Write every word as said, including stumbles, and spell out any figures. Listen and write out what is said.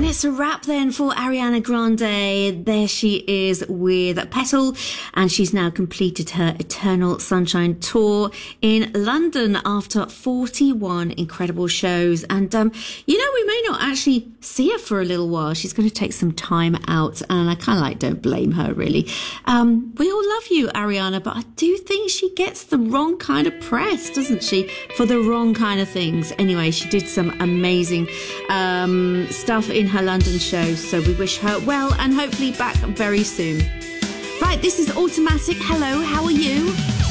it's a wrap then for Ariana Grande. There she is with Petal, and she's now completed her Eternal Sunshine tour in London after forty-one incredible shows. And, um, you know, we may not actually see her for a little while. She's going to take some time out, and I kind of like don't blame her, really. Um, we all love you, Ariana, but I do think she gets the wrong kind of press, doesn't she, for the wrong kind of things. Anyway, she did some amazing um, stuff in her London show, so we wish her well and hopefully back very soon. Right, this is Automatic. Hello, how are you?